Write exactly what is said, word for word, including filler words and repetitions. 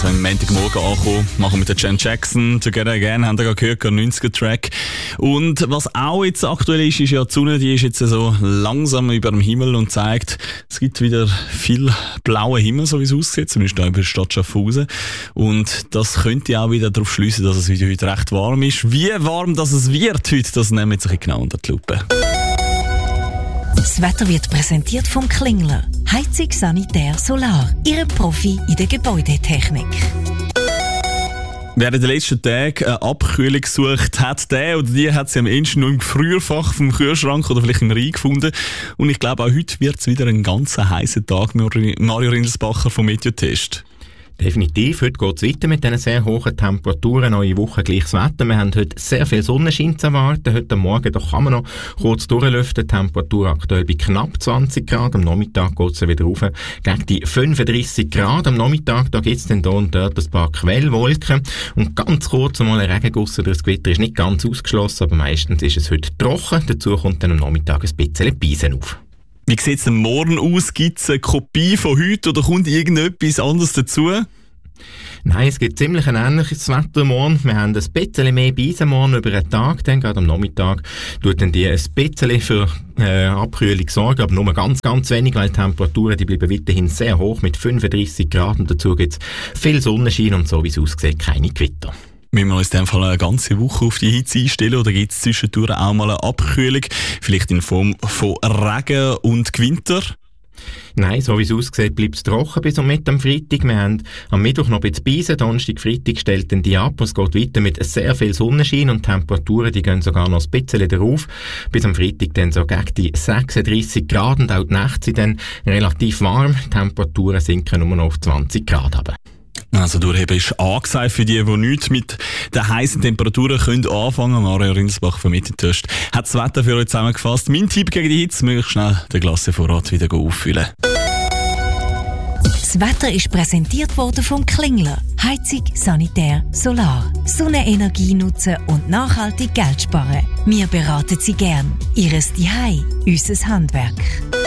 so am Montagmorgen angekommen. Machen mit der Jen Jackson «Together Again», haben wir gerade gehört, ein neunziger-Track. Und was auch jetzt aktuell ist, ist ja die Sonne, die ist jetzt so langsam über dem Himmel und zeigt, es gibt wieder viel blauen Himmel, so wie es aussieht, zumindest hier über der Stadt Schaffhausen. Und das könnte auch wieder darauf schliessen, dass es wieder heute recht warm ist. Wie warm das es wird heute, das nehmen wir jetzt ein bisschen genau unter die Lupe. Das Wetter wird präsentiert vom Klingler. Heizung, Sanitär, Solar. Ihre Profi in der Gebäudetechnik. Wer in den letzten Tagen eine Abkühlung gesucht hat, der oder die hat sie am ehesten nur im Gefrierfach vom Kühlschrank oder vielleicht im Rhein gefunden. Und ich glaube, auch heute wird es wieder ein ganz heißer Tag, Mario Rindelsbacher vom Meteotest. Definitiv. Heute geht es weiter mit diesen sehr hohen Temperaturen. Neue Woche gleiches Wetter. Wir haben heute sehr viel Sonnenschein zu erwarten. Heute Morgen da kann man noch kurz durchlüften. Die Temperatur aktuell bei knapp zwanzig Grad. Am Nachmittag geht es wieder rauf gegen die fünfunddreissig Grad. Am Nachmittag gibt es dann hier und dort ein paar Quellwolken. Und ganz kurz einmal ein Regenguss oder ein Gewitter ist nicht ganz ausgeschlossen, aber meistens ist es heute trocken. Dazu kommt dann am Nachmittag ein bisschen Beisen auf. Wie sieht es denn morgen aus? Gibt es eine Kopie von heute oder kommt irgendetwas anderes dazu? Nein, es gibt ziemlich ein ähnliches Wetter morgen. Wir haben ein bisschen mehr Beisen morgen über den Tag, dann gerade am Nachmittag tut dann die ein bisschen für äh, Abkühlung sorgen, aber nur ganz, ganz wenig, weil die Temperaturen die bleiben weiterhin sehr hoch mit fünfunddreissig Grad und dazu gibt es viel Sonnenschein und so wie es aussieht, keine Gewitter. Müssen wir uns in dem Fall eine ganze Woche auf die Hitze einstellen oder gibt es zwischendurch auch mal eine Abkühlung, vielleicht in Form von Regen und Gewitter? Nein, so wie es aussieht, bleibt es trocken bis um Mittag am Freitag. Wir haben am Mittwoch noch ein bisschen Beisen, Donnerstag, Freitag stellt dann die ab. Es geht weiter mit sehr viel Sonnenschein und Temperaturen, die gehen sogar noch ein bisschen darauf. Bis am Freitag dann so gegen die sechsunddreissig Grad und auch die Nächte sind dann relativ warm. Die Temperaturen sinken nur noch auf zwanzig Grad runter. Also durchheben ist angesagt für die, die nichts mit den heißen Temperaturen können anfangen. Mario Rindelsbach vom Meteotest hat das Wetter für euch zusammengefasst. Mein Tipp gegen die Hitze, möglichst schnell den Glassevorrat wieder auffüllen. Das Wetter ist präsentiert worden vom Klingler. Heizung, Sanitär, Solar. Sonnenenergie nutzen und nachhaltig Geld sparen. Wir beraten Sie gern. Ihres Zuhause, unser Handwerk.